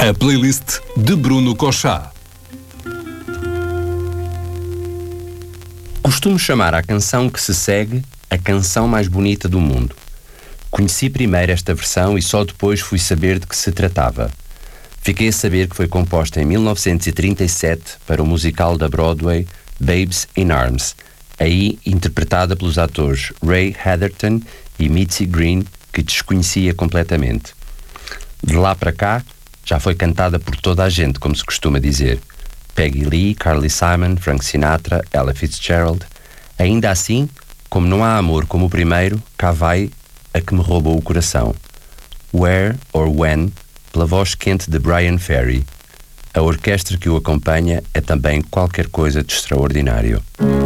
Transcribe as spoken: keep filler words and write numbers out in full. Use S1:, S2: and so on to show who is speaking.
S1: A playlist de Bruno Cochá.
S2: Costumo chamar a canção que se segue a canção mais bonita do mundo. Conheci primeiro esta versão e só depois fui saber de que se tratava. Fiquei a saber que foi composta em mil novecentos e trinta e sete para o musical da Broadway Babes in Arms, aí interpretada pelos atores Ray Heatherton e Mitzi Green, que desconhecia completamente. De lá para cá, já foi cantada por toda a gente, como se costuma dizer. Peggy Lee, Carly Simon, Frank Sinatra, Ella Fitzgerald. Ainda assim, como não há amor como o primeiro, cá vai a que me roubou o coração. Where or When, pela voz quente de Brian Ferry. A orquestra que o acompanha é também qualquer coisa de extraordinário.